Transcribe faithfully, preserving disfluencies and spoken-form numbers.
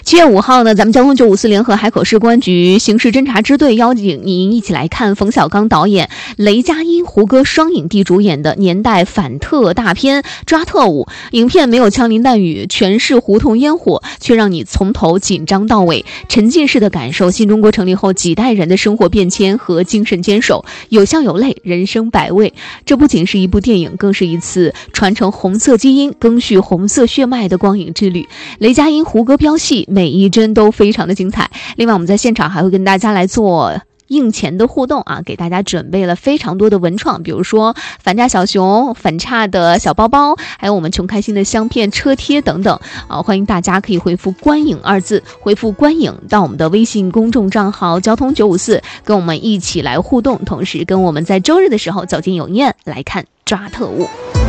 七月五号呢，咱们交通九五四联合海口市公安局刑事侦查支队邀请您一起来看冯小刚导演、雷佳音、胡歌双影帝主演的年代反特大片《抓特务》。影片没有枪林弹雨，全是胡同烟火，却让你从头紧张到尾，沉浸式的感受新中国成立后几代人的生活变迁和精神坚守，有笑有泪，人生百味。这不仅是一部电影，更是一次传承红色基因、赓续红色血脉的光影之旅。雷佳音、胡歌飙戏，每一帧都非常的精彩。另外我们在现场还会跟大家来做映前的互动啊，给大家准备了非常多的文创，比如说反诈小熊、反差的小包包，还有我们穷开心的香片、车贴等等啊，欢迎大家可以回复观影二字，回复观影到我们的微信公众账号交通九五四，跟我们一起来互动，同时跟我们在周日的时候走进影院来看抓特务。